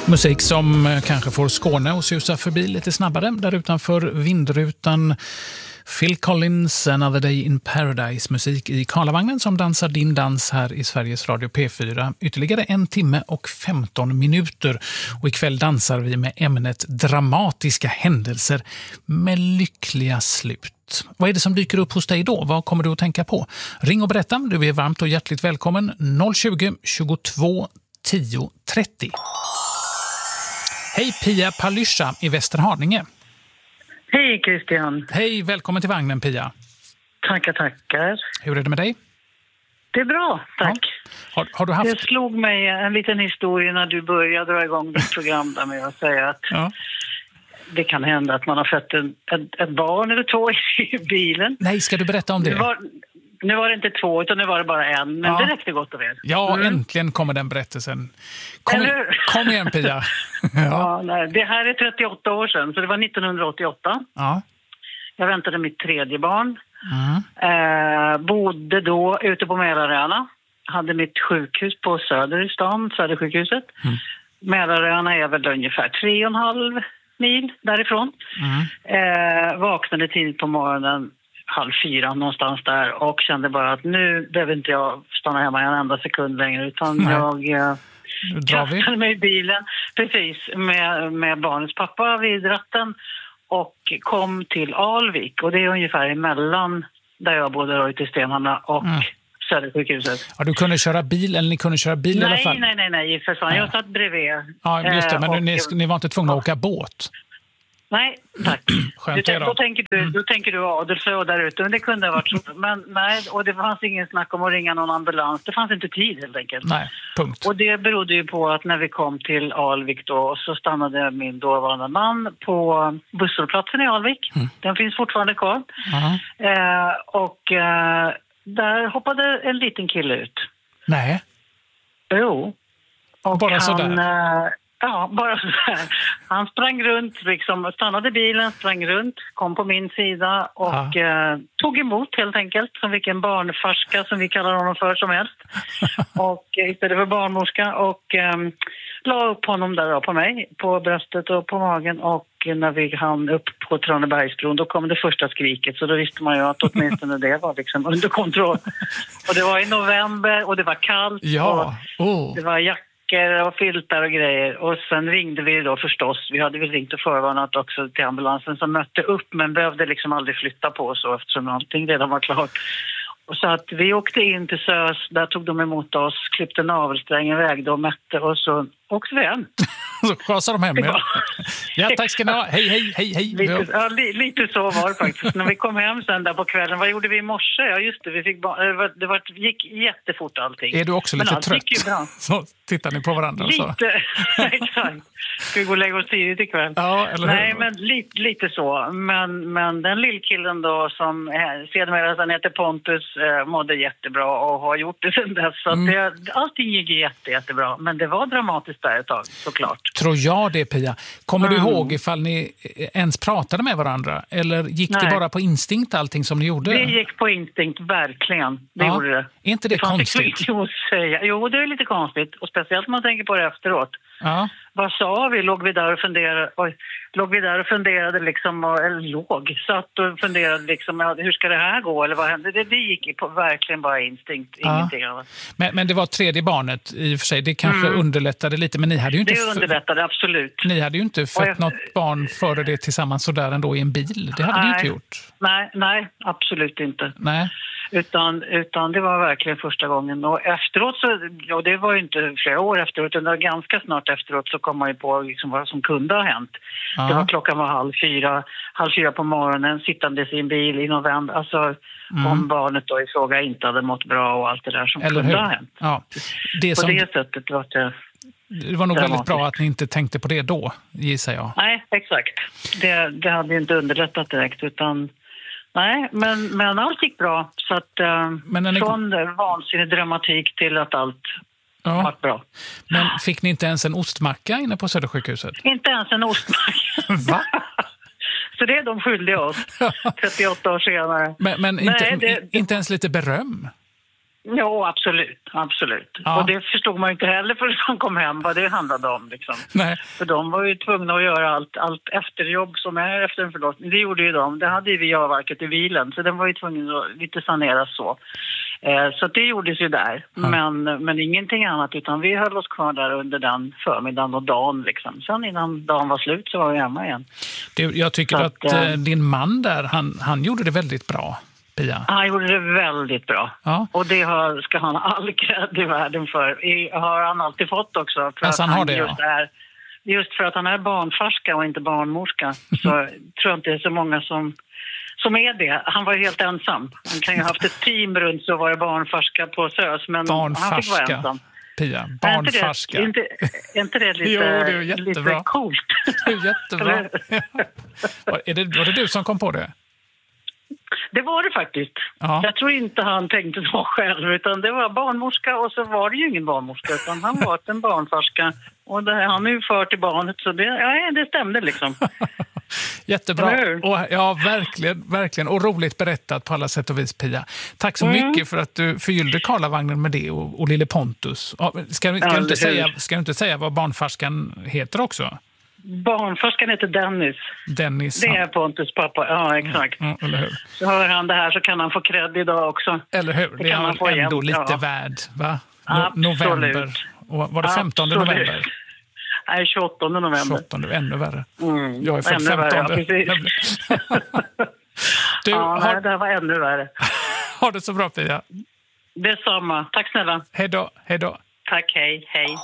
Musik som kanske får Skåne att susa förbi lite snabbare. Där utanför vindrutan Phil Collins, Another Day in Paradise, musik i Karlavagnen som dansar din dans här i Sveriges Radio P4. Ytterligare 1 timme och 15 minuter. Och ikväll dansar vi med ämnet dramatiska händelser med lyckliga slut. Vad är det som dyker upp hos dig då? Vad kommer du att tänka på? Ring och berätta. Du är varmt och hjärtligt välkommen. 020 22 10 30. Hej Pia Palyscha i Västerhaninge. Hej Christian. Hej, välkommen till vagnen Pia. Tackar. Hur är det med dig? Det är bra, tack. Ja. Har du haft... Det slog mig en liten historia när du började dra igång ditt program där med att säga att det kan hända att man har fött ett barn eller 2 i bilen. Nej, ska du berätta om det? Nu var det inte 2 utan nu var det bara 1, men det räckte gott och väl. Ja, äntligen kommer den berättelsen. Kom igen Pia. Nej, det här är 38 år sedan, så det var 1988. Ja. Jag väntade mitt 3:e barn. Bodde då ute på Mälaröarna. Hade mitt sjukhus på Söder i stan, Södersjukhuset. Mälaröarna är väl ungefär 3,5 mil därifrån. Vaknade tidigt på morgonen, 3:30 någonstans där, och kände bara att nu behöver inte jag stanna hemma en enda sekund längre, utan jag kastade mig i bilen precis med barnets pappa vid ratten och kom till Alvik, och det är ungefär emellan där jag bodde då ute i Stenhamra och Södersjukhuset. Ja, du kunde köra bil, eller ni kunde köra bil i alla fall? Nej, för fan. Jag satt bredvid. Ja, just det, men ni var inte tvungna att åka båt? Nej, tack. Då tänker du Adelsö där ute, men det kunde ha varit så. Men nej, och det fanns ingen snack om att ringa någon ambulans. Det fanns inte tid helt enkelt. Nej, punkt. Och det berodde ju på att när vi kom till Alvik då, så stannade min dåvarande man på busshållplatsen i Alvik. Den finns fortfarande kvar. Där hoppade en liten kille ut. Nej. Jo. Och bara sådär? Ja, bara sådär. Han sprang runt, liksom, stannade bilen, sprang runt, kom på min sida och tog emot helt enkelt, som vilken barnfarska som vi kallar honom för som helst. Och istället för barnmorska, och la upp honom där då, på mig, på bröstet och på magen, och när vi hann upp på Tranebergsbron, då kom det första skriket, så då visste man ju att åtminstone det var liksom under kontroll. Och det var i november och det var kallt och det var och filtar och grejer, och sen ringde vi då förstås. Vi hade väl ringt och förvarnat också till ambulansen som mötte upp, men behövde liksom aldrig flytta på så eftersom allting redan var klart. Och så att vi åkte in till SÖS, där tog de emot oss, klippte navelsträngen, vägde och mätte, och så åkte vi hem. Så skasade de hem, ja. Tack ska ni ha. Hej. Lite så var det faktiskt. När vi kom hem sen där på kvällen, vad gjorde vi i morse? Ja, just det, vi fick gick jättefort allting. Är du också lite trött? Så tittar ni på varandra och så. Lite, exakt. Ska vi gå och lägga oss tidigt ikväll? Ja, eller hur? Nej, men lite så. Men den lillkillen då, som sedermera han heter Pontus, mådde jättebra och har gjort det sedan dess. Så allting gick jättebra. Men det var dramatiskt där ett tag, såklart. Tror jag det, Pia. Kommer du ihåg ifall ni ens pratade med varandra? Eller gick det bara på instinkt allting som ni gjorde? Det gick på instinkt, verkligen. Det gjorde det. Är inte det konstigt? Jo, det är lite konstigt. Och speciellt om man tänker på det efteråt. Ja. Vad sa vi? Låg vi där och funderade liksom, satt och funderade liksom, hur ska det här gå, eller vad hände? Det gick på verkligen bara instinkt, ingenting annat. Men det var 3:e barnet i och för sig, det kanske underlättade lite, men ni hade ju inte... Det underlättade, absolut. Ni hade ju inte fött något barn före det tillsammans så där ändå i en bil, det hade ni inte gjort. Nej, absolut inte. Nej. Utan det var verkligen första gången. Och efteråt så, det var ju inte flera år efteråt, utan ganska snart efteråt så kom man ju på liksom vad som kunde ha hänt. Det var klockan var 3:30 på morgonen, sittandes i en bil i november. Alltså om barnet då i fråga inte hade mått bra och allt det där som kunde ha hänt. Ja. Det sättet var det... Det var nog väldigt bra att ni inte tänkte på det då, gissar jag. Nej, exakt. Det hade ju inte underlättat direkt, utan... Nej, men allt gick bra. Så att från vansinnig dramatik till att allt var bra. Men fick ni inte ens en ostmacka inne på Södersjukhuset? Inte ens en ostmacka. Va? Så det är de skyldiga oss 38 år senare. Men inte ens lite beröm? Ja, absolut. Ja. Och det förstod man ju inte heller förrän man kom hem vad det handlade om. Liksom. Nej. För de var ju tvungna att göra allt efterjobb som är efter en förlossning. Det gjorde ju de. Det hade ju vi avverkat i bilen. Så den var ju tvungen att lite saneras så. Så det gjordes ju där. Ja. Men ingenting annat, utan vi höll oss kvar där under den förmiddagen och dagen. Liksom. Sen innan dagen var slut så var vi hemma igen. Jag tycker så att din man där, han gjorde det väldigt bra. Pia. Han gjorde det väldigt bra. Ja. Och det ska han all cred i världen för. Har han alltid fått också. För alltså, att han har det, just för att han är barnfarska och inte barnmorska. Så tror jag inte det är så många som är det. Han var ju helt ensam. Han kan ju ha haft ett team runt så var det barnfarska på SÖS. Men barnfarska. Han fick vara ensam. Pia, barnfarska. Är inte det lite, jo, det är lite coolt? Det är jättebra. Var det du som kom på det? Det var det faktiskt. Ja. Jag tror inte han tänkte så själv, utan det var barnmorska och så var det ju ingen barnmorska, utan han var en barnfarska och han är ju för till barnet, så det stämde liksom. Jättebra. Och, ja, verkligen. Och roligt berättat på alla sätt och vis, Pia. Tack så mycket för att du förgyllde Karlavagnen med det och Lille Pontus. Ska du inte säga vad barnfarskan heter också? Barnfarskan heter Dennis. Dennis. Det är Pontus pappa, ja exakt. Eller hur? Så hör han det här så kan han få cred idag också. Eller hur? Det är han ändå lite värd, va? November. Och var det 15 november? Nej, 28 november. 28, ännu värre. Jag är född 15. Värre, ja, du, det här var ännu värre. Ha det så bra, Pia. Detsamma. Tack snälla. Hej då. Tack, hej.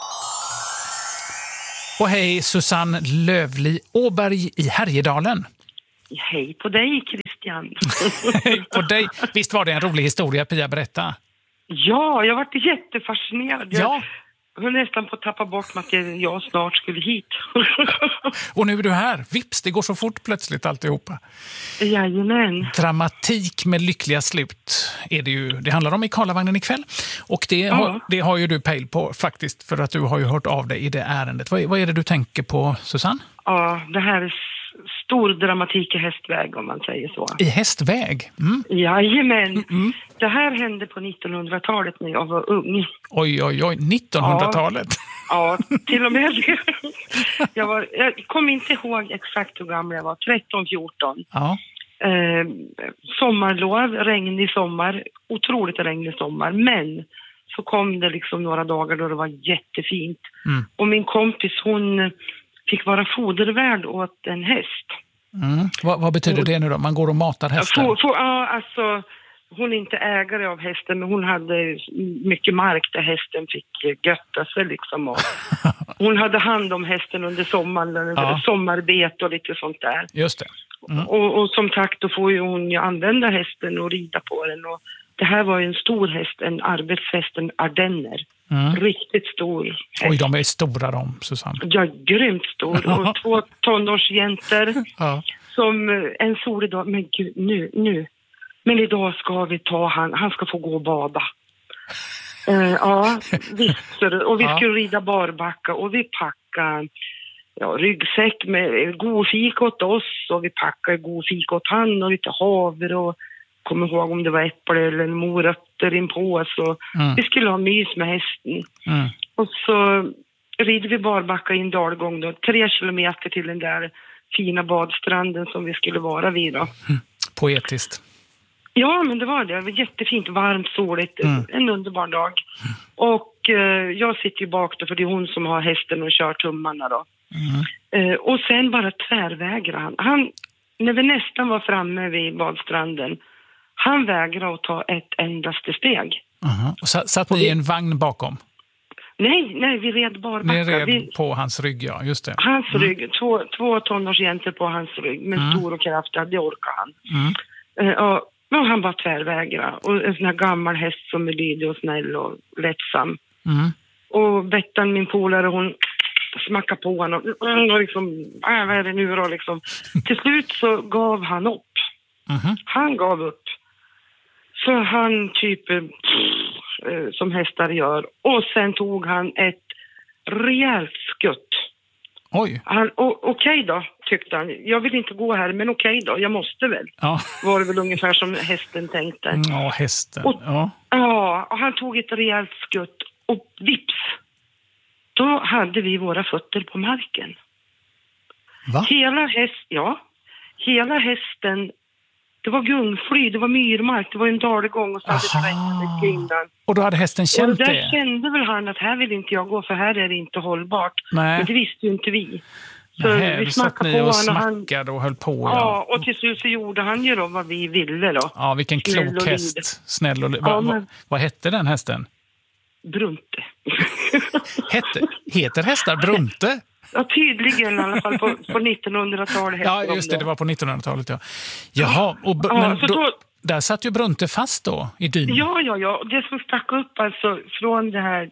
Och hej, Susanne Lövli Åberg i Härjedalen. Hej på dig, Christian. Hej på dig. Visst var det en rolig historia, Pia, berätta? Ja, jag varit jättefascinerad. Ja. Jag höll nästan på att tappa bort mig att jag snart skulle hit. Och nu är du här. Vips, det går så fort plötsligt alltihopa. Jajamän. Dramatik med lyckliga slut är det ju. Det handlar om i Karlavagnen ikväll. Och det har ju du pejl på faktiskt, för att du har ju hört av dig i det ärendet. Vad är det du tänker på, Susanne? Ja, det här är stor dramatik i hästväg, om man säger så. I hästväg? Mm. Jajamän. Det här hände på 1900-talet när jag var ung. Oj, 1900-talet? Ja, till och med det. Jag kommer inte ihåg exakt hur gammal jag var, 13-14. Ja. Sommarlov, regnig sommar, otroligt regnig sommar. Men så kom det liksom några dagar då det var jättefint. Och min kompis, hon fick vara fodervärd åt en häst. Vad betyder det nu då? Man går och matar hästen? Ja, alltså hon är inte ägare av hästen, men hon hade mycket mark där hästen fick götta sig liksom. Och hon hade hand om hästen under sommaren, sommarbete och lite sånt där. Just det. Och som sagt, då får ju hon ju använda hästen och rida på den. Och det här var ju en stor häst, en arbetshäst, en ardenner. Riktigt stor häst. Oj, de är stora de, Susanne. Ja, grymt stor. Och 2 tonårsjäntor som en solig dag. Men gud, nu. Men idag ska vi ta han ska få gå och bada. Ja, visst. Och vi skulle rida barbacka och vi packade ryggsäck med god fik åt oss och vi packade god fik åt han och lite havre och kommer ihåg om det var äpple eller morötter in på oss. Och vi skulle ha mys med hästen. Och så rider vi barbacka i en dalgång då, 3 kilometer till den där fina badstranden som vi skulle vara vid då. Poetiskt. Ja, men det var det. Det var jättefint, varmt, soligt. En underbar dag. Och jag sitter ju bak då, för det är hon som har hästen och kör tummarna då. Och sen bara tvärvägrar han. När vi nästan var framme vid badstranden, han vägrade att ta ett endaste steg. Och satt ni i en vagn bakom? Nej, vi red barbacka. Ni red på hans rygg, ja, just det. Hans rygg, 2 tonårsjäntor på hans rygg, med stor och kraftig, det orkar han. Och han bara tvärvägrade. Och en sån här gammal häst som är lydig och snäll och lättsam. Och Bettan, min polare, hon smackade på honom och liksom, vad är det nu då liksom. Till slut så gav han upp. Han gav upp. Så han typ som hästar gör. Och sen tog han ett rejält skutt. Oj. Okej då, tyckte han. Jag vill inte gå här, men okej då, jag måste väl. Ja. Var det väl ungefär som hästen tänkte. Ja, hästen. Och han tog ett rejält skutt och vips. Då hade vi våra fötter på marken. Va? Hela hästen, det var gungfly, det var myrmark, det var en dalgång och så hade det vänt kring den. Och då hade hästen känt och där det? Kände väl han att här vill inte jag gå, för här är det inte hållbart. Nej. Men det visste ju inte vi. Så Nej, vi smackade på och honom. smackade och höll på. Ja, och till slut så gjorde han ju då vad vi ville då. Ja, vilken klok häst. Snäll och vad hette den hästen? Brunte. Heter hästar Brunte? Ja, tydligen i alla fall på 1900-talet. Ja, just det var på 1900-talet, ja. Jaha, men då, där satt ju Brunte fast då i dyn. Ja. Det som stack upp alltså från det här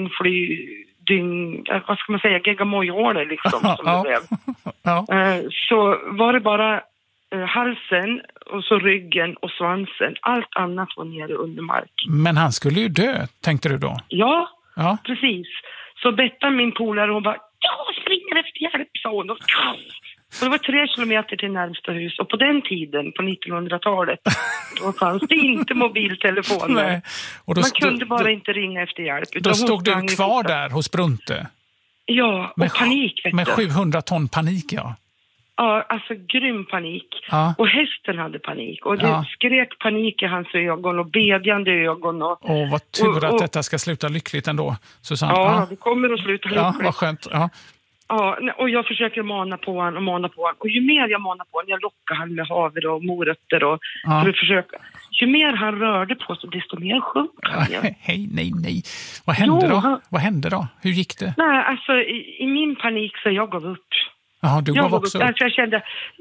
vad ska man säga, geggamojhålet liksom som det blev. Ja. Så var det bara halsen och så ryggen och svansen. Allt annat var nere under mark. Men han skulle ju dö, tänkte du då? Ja. Precis. Så Bettan, min polare, hon bara, jag springer efter hjälp, sa hon. Och det var 3 kilometer till närmsta hus. Och på den tiden, på 1900-talet, då fanns det inte mobiltelefoner. Nej. Och man kunde bara inte ringa efter hjälp. Då stod du kvar där hos Brunte? Ja, och panik. Med 700 ton panik, ja. Ja, alltså grym panik. Ja. Och hästen hade panik. Och det skrek panik i hans ögon och bedjande ögon. Åh, vad tur att detta ska sluta lyckligt ändå, Susanne. Ja, det kommer att sluta lyckligt. Ja, vad skönt. Ja. Ja, och jag försöker mana på honom. Och ju mer jag manar på honom, jag lockar han med havre och morötter och för att försöka. Ju mer han rörde på sig, desto mer sjönk han. Hej, nej. Vad hände då? Hur gick det? Nej, alltså i min panik så jag gav upp. Ja, du gav också upp. Jag kände,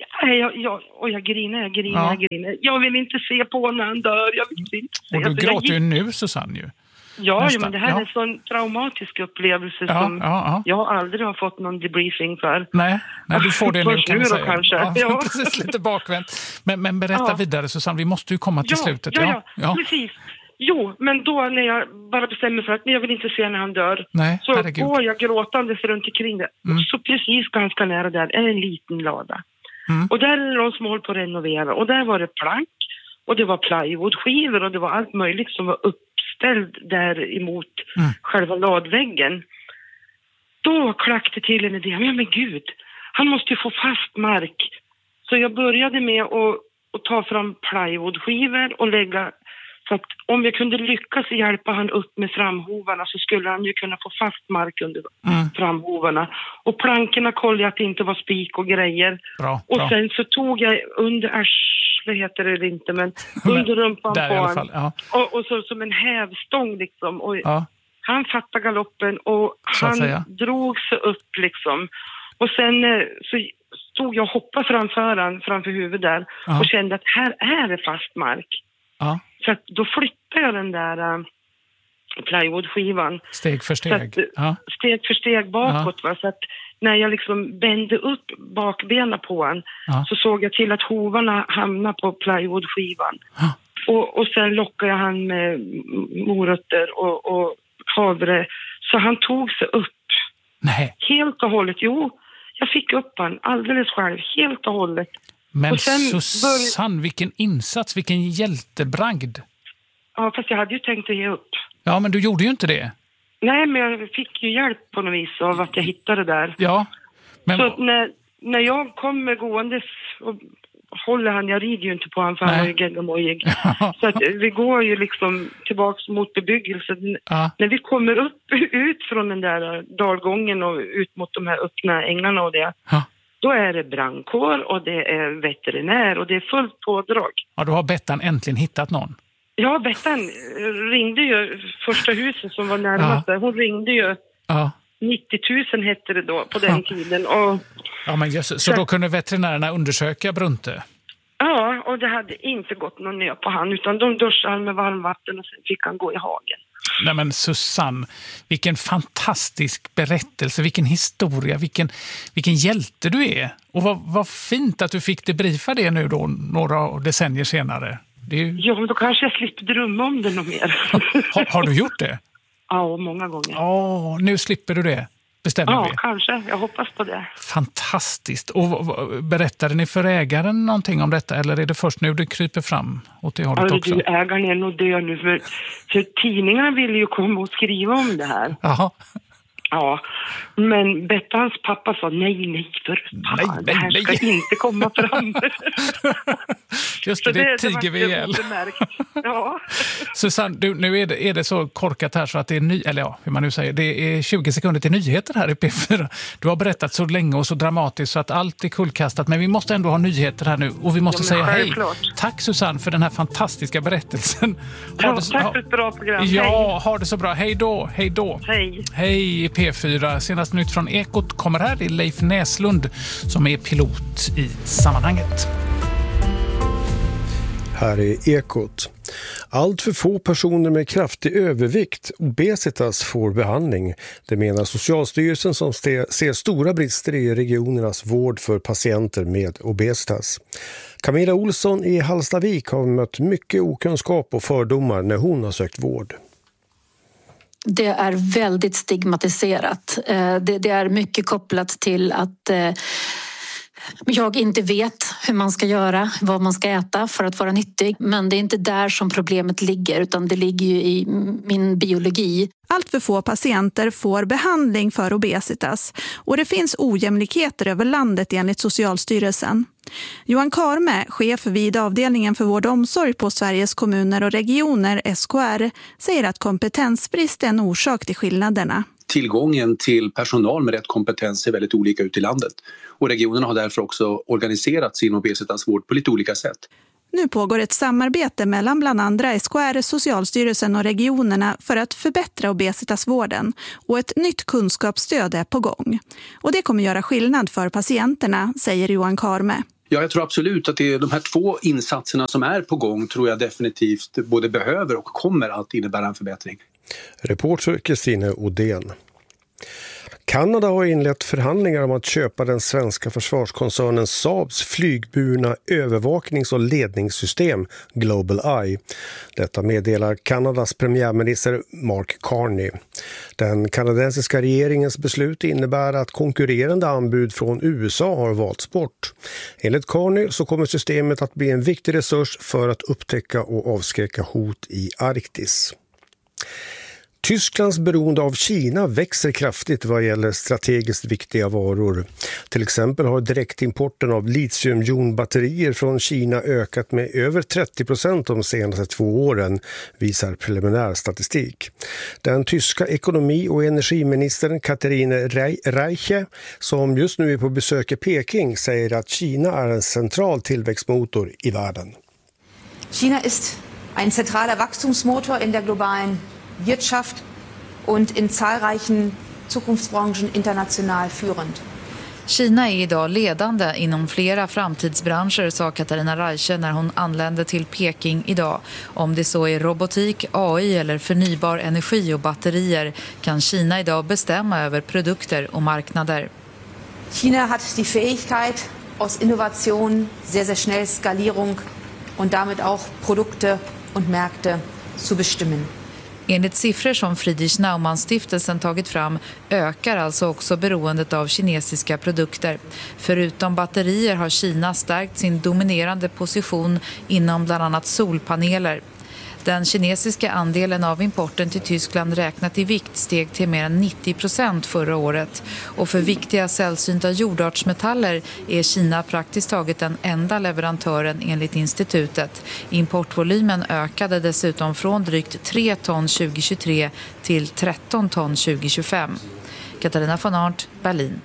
jag griner. Jag vill inte se på när han dör. Jag vill inte se. Och du gråter ju nu, Susanne, ju. Ja, men det här är en sån traumatisk upplevelse som jag aldrig har fått någon debriefing för. Nej, du får det nu, kan vi säga. Kanske. Ja, precis, lite bakvänt. Men berätta vidare, Susanne, vi måste ju komma till slutet. Ja, precis. Jo, men då när jag bara bestämmer för att jag vill inte se när han dör, så går jag gråtandes runt omkring det. Och så precis ganska nära där är en liten lada. Och där är någon som håller på att renovera. Och där var det plank, och det var plywoodskivor, och det var allt möjligt som var uppställd där emot själva ladväggen. Då klackte till en idé. Men gud, han måste ju få fast mark. Så jag började med att ta fram plywoodskivor och lägga. Så att om jag kunde lyckas hjälpa han upp med framhovarna, så skulle han ju kunna få fast mark under framhovarna. Och plankorna kollade att det inte var spik och grejer. Bra. Sen så tog jag under arslet, heter det inte, men under rumpan på honom. Ja. Och så som en hävstång liksom. Och han fattade galoppen och han drog sig upp liksom. Och sen så stod jag och hoppade framför huvudet där och kände att här är det fast mark. Ja. Så att då flyttade jag den där plywoodskivan. Steg för steg. Steg för steg bakåt. Va? Så att när jag liksom bände upp bakbenen på han, så såg jag till att hovarna hamnade på plywoodskivan. Och sen lockade jag han med morötter och havre. Så han tog sig upp. Nej. Helt och hållet. Jo, jag fick upp han alldeles själv. Helt och hållet. Men Susanne, vilken insats, vilken hjältebragd. Ja, fast jag hade ju tänkt att ge upp. Ja, men du gjorde ju inte det. Nej, men jag fick ju hjälp på något vis av att jag hittade det där. Ja. Men... Så när jag kommer gåendes och håller han, jag rider ju inte på han för han är ju geggamojig. Så att vi går ju liksom tillbaks mot bebyggelsen. När vi kommer ut från den där dalgången och ut mot de här öppna ängarna och det. Då är det brandkår och det är veterinär och det är fullt pådrag. Ja, då har Bettan äntligen hittat någon. Ja, Bettan ringde ju första huset som var närmast där. Hon ringde ju 90 000 hette det då på den tiden. Och, men så då kunde veterinärerna undersöka Brunte? Ja, och det hade inte gått någon nö på han, utan de duschade med varmvatten och sen fick han gå i hagen. Nej men Susanne, vilken fantastisk berättelse, vilken historia, vilken hjälte du är. Och vad fint att du fick debriefa det nu då, några decennier senare. Det är ju... Ja, men då kanske jag slipper drömma om det nog mer. Har du gjort det? Ja, många gånger. Nu slipper du det. bestämmer vi. Ja, kanske. Jag hoppas på det. Fantastiskt. Och berättade ni för ägaren någonting om detta, eller är det först nu det kryper fram åt det hållet också? Ägaren är nog död nu, för tidningarna ville ju komma och skriva om det här. Jaha. Ja, men Bettans pappa sa nej för fan, det här ska inte komma fram. Just det tiger vi ihjäl. Ja. Susanne, nu är det så korkat här så att det är hur man nu säger, det är 20 sekunder till nyheter här i P4. Du har berättat så länge och så dramatiskt så att allt är kullkastat, men vi måste ändå ha nyheter här nu och vi måste säga hej. Tack Susanne för den här fantastiska berättelsen. Tack för ett bra program. Ja, ha det så bra. Hej då. Hej. Hej P4. Senast nytt från Ekot kommer här. Det är Leif Näslund som är pilot i sammanhanget. Här är Ekot. Allt för få personer med kraftig övervikt, obesitas, får behandling. Det menar Socialstyrelsen som ser stora brister i regionernas vård för patienter med obesitas. Camilla Olsson i Hallstavik har mött mycket okunskap och fördomar när hon har sökt vård. Det är väldigt stigmatiserat. Det är mycket kopplat till att jag inte vet hur man ska göra, vad man ska äta för att vara nyttig. Men det är inte där som problemet ligger, utan det ligger ju i min biologi. Allt för få patienter får behandling för obesitas och det finns ojämlikheter över landet enligt Socialstyrelsen. Johan Karme, chef vid avdelningen för vård och omsorg på Sveriges kommuner och regioner, SKR, säger att kompetensbrist är en orsak till skillnaderna. Tillgången till personal med rätt kompetens ser väldigt olika ut i landet. Och regionerna har därför också organiserat sin obesitasvård på lite olika sätt. Nu pågår ett samarbete mellan bland andra SKR, Socialstyrelsen och regionerna för att förbättra obesitasvården. Och ett nytt kunskapsstöd är på gång. Och det kommer göra skillnad för patienterna, säger Johan Karme. Ja, jag tror absolut att det är de här två insatserna som är på gång tror jag definitivt både behöver och kommer att innebära en förbättring. Reporter Kristine Odén. Kanada har inlett förhandlingar om att köpa den svenska försvarskoncernen Saabs flygburna övervaknings- och ledningssystem Global Eye. Detta meddelar Kanadas premiärminister Mark Carney. Den kanadensiska regeringens beslut innebär att konkurrerande anbud från USA har valts bort. Enligt Carney så kommer systemet att bli en viktig resurs för att upptäcka och avskräcka hot i Arktis. Tysklands beroende av Kina växer kraftigt vad gäller strategiskt viktiga varor. Till exempel har direktimporten av litiumjonbatterier från Kina ökat med över 30% de senaste 2 åren, visar preliminär statistik. Den tyska ekonomi- och energiministern Katharina Reiche, som just nu är på besök i Peking, säger att Kina är en central tillväxtmotor i världen. China ist ein zentraler Wachstumsmotor in der globalen Wirtschaft und in zahlreichen Zukunftsbranchen international führend. Kina är idag ledande inom flera framtidsbranscher, sa Katharina Reiche när hon anlände till Peking idag. Om det så är robotik, AI eller förnybar energi och batterier kan Kina idag bestämma över produkter och marknader. China hat die Fähigkeit, aus Innovation, sehr schnell Skalierung und damit auch Produkte und Märkte zu bestimmen. Enligt siffror som Friedrich Naumann-stiftelsen tagit fram ökar alltså också beroendet av kinesiska produkter. Förutom batterier har Kina stärkt sin dominerande position inom bland annat solpaneler. Den kinesiska andelen av importen till Tyskland räknat i vikt steg till mer än 90% förra året. Och för viktiga sällsynta jordartsmetaller är Kina praktiskt taget den enda leverantören enligt institutet. Importvolymen ökade dessutom från drygt 3 ton 2023 till 13 ton 2025. Katarina von Arndt, Berlin.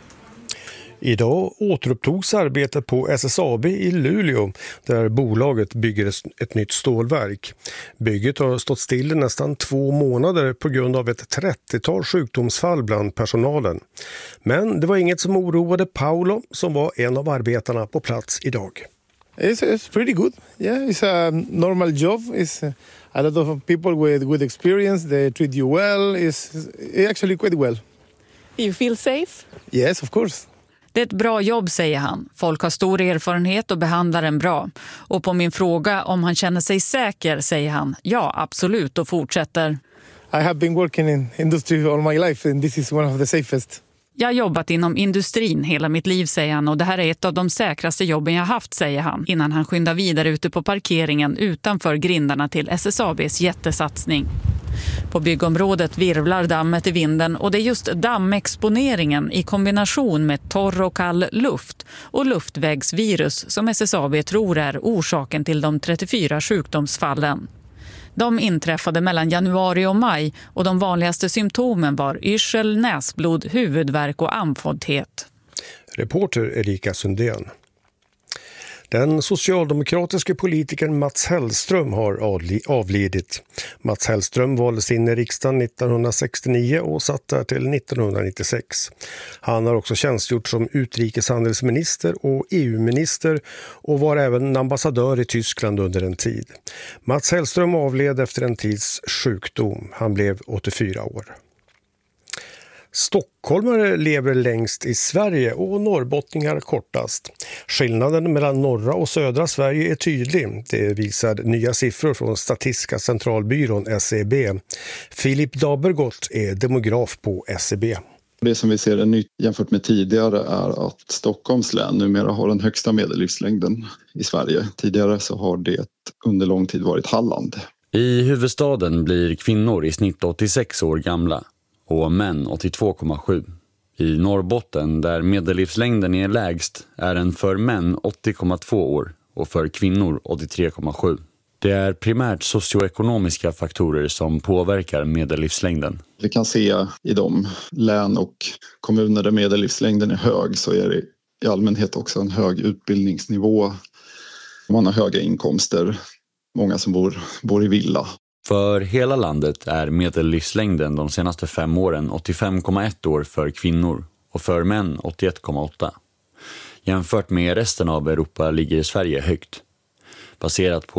Idag återupptogs arbetet på SSAB i Luleå där bolaget bygger ett nytt stålverk. Bygget har stått still i nästan 2 månader på grund av ett 30-tal sjukdomsfall bland personalen. Men det var inget som oroade Paolo som var en av arbetarna på plats idag. It's pretty good. Yeah, it's a normal job. It's a lot of people with good experience. They treat you well. It's actually quite well. You feel safe? Yes, of course. Det är ett bra jobb, säger han. Folk har stor erfarenhet och behandlar en bra. Och på min fråga om han känner sig säker säger han ja, absolut, och fortsätter. I have been working in industry all my life and this is one of the safest. Jag har jobbat inom industrin hela mitt liv, säger han, och det här är ett av de säkraste jobben jag haft, säger han, innan han skyndar vidare ute på parkeringen utanför grindarna till SSABs jättesatsning. På byggområdet virvlar dammet i vinden och det är just dammexponeringen i kombination med torr och kall luft och luftvägsvirus som SSAB tror är orsaken till de 34 sjukdomsfallen. De inträffade mellan januari och maj och de vanligaste symptomen var yrsel, näsblod, huvudvärk och andfåddhet. Reporter Erika Sundén. Den socialdemokratiska politikern Mats Hellström har avlidit. Mats Hellström valdes in i riksdagen 1969 och satt där till 1996. Han har också tjänstgjort som utrikeshandelsminister och EU-minister och var även ambassadör i Tyskland under en tid. Mats Hellström avled efter en tids sjukdom. Han blev 84 år. Stockholmare lever längst i Sverige och norrbottningar kortast. Skillnaden mellan norra och södra Sverige är tydlig. Det visar nya siffror från Statistiska centralbyrån SCB. Filip Dabergott är demograf på SCB. Det som vi ser är nytt jämfört med tidigare är att Stockholms län numera har den högsta medellivslängden i Sverige. Tidigare så har det under lång tid varit Halland. I huvudstaden blir kvinnor i snitt 86 år gamla och män 82,7. I Norrbotten, där medellivslängden är lägst, är den för män 80,2 år och för kvinnor 83,7. Det är primärt socioekonomiska faktorer som påverkar medellivslängden. Vi kan se i de län och kommuner där medellivslängden är hög så är det i allmänhet också en hög utbildningsnivå. Man har höga inkomster, många som bor i villa. För hela landet är medellivslängden de senaste 5 åren 85,1 år för kvinnor och för män 81,8. Jämfört med resten av Europa ligger Sverige högt. Baserat på